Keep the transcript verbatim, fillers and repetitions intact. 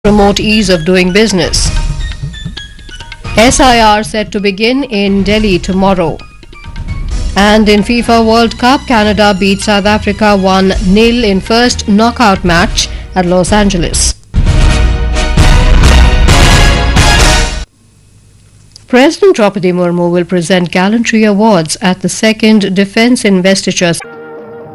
promote ease of doing business. S I R set to begin in Delhi tomorrow. And in FIFA World Cup, Canada beat South Africa one nil in first knockout match at Los Angeles. President Draupadi Murmu will present gallantry awards at the second Defence Investiture